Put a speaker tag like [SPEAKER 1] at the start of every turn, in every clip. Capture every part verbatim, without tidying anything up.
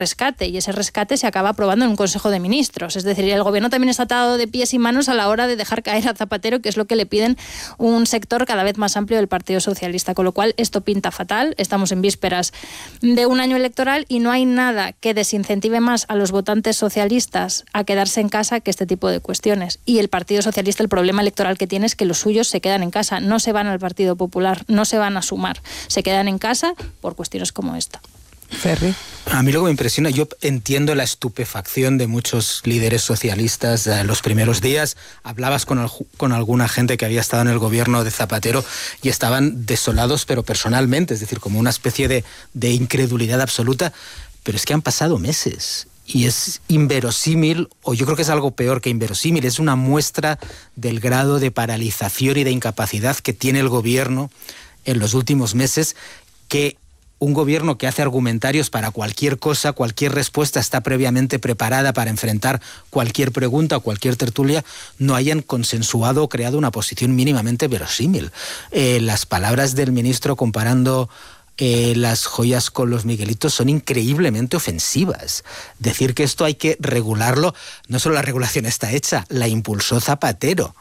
[SPEAKER 1] rescate, y ese rescate se acaba aprobando en un Consejo de Ministros. Es decir, el Gobierno también está atado de pies y manos a la hora de dejar caer a Zapatero, que es lo que le piden un sector cada vez más amplio del Partido Socialista, con lo cual esto pinta fatal. Estamos en vísperas de un año electoral y no hay nada que desincentive más a los votantes socialistas a quedarse en casa que este tipo de cuestiones. Y el Partido Socialista, el problema electoral que tiene es que los suyos se quedan en casa, no se van al Partido Popular, no se van a sumar, se quedan en casa por cuestiones como esta.
[SPEAKER 2] Ferri.
[SPEAKER 3] A mí lo que me impresiona, yo entiendo la estupefacción de muchos líderes socialistas en los primeros días. Hablabas con, el, con alguna gente que había estado en el gobierno de Zapatero y estaban desolados, pero personalmente, es decir, como una especie de, de incredulidad absoluta. Pero es que han pasado meses y es inverosímil, o yo creo que es algo peor que inverosímil, es una muestra del grado de paralización y de incapacidad que tiene el gobierno en los últimos meses, que un gobierno que hace argumentarios para cualquier cosa, cualquier respuesta está previamente preparada para enfrentar cualquier pregunta o cualquier tertulia, no hayan consensuado o creado una posición mínimamente verosímil. Eh, las palabras del ministro comparando eh, las joyas con los miguelitos son increíblemente ofensivas. Decir que esto hay que regularlo, no solo la regulación está hecha, la impulsó Zapatero.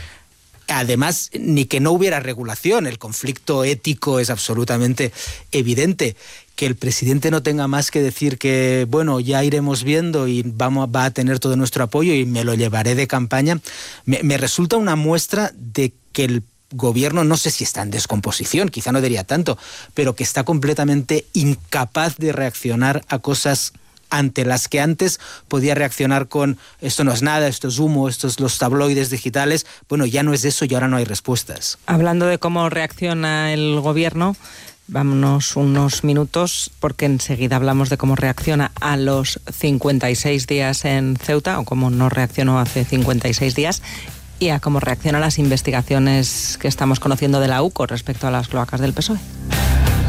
[SPEAKER 3] Además, ni que no hubiera regulación, el conflicto ético es absolutamente evidente. Que el presidente no tenga más que decir que, bueno, ya iremos viendo y vamos, va a tener todo nuestro apoyo y me lo llevaré de campaña, me, me resulta una muestra de que el gobierno, no sé si está en descomposición, quizá no diría tanto, pero que está completamente incapaz de reaccionar a cosas ante las que antes podía reaccionar con esto no es nada, esto es humo, esto es los tabloides digitales. Bueno, ya no es eso y ahora no hay respuestas.
[SPEAKER 2] Hablando de cómo reacciona el gobierno, vámonos unos minutos porque enseguida hablamos de cómo reacciona a los cincuenta y seis días en Ceuta, o cómo no reaccionó hace cincuenta y seis días, y a cómo reacciona a las investigaciones que estamos conociendo de la U C O respecto a las cloacas del P S O E.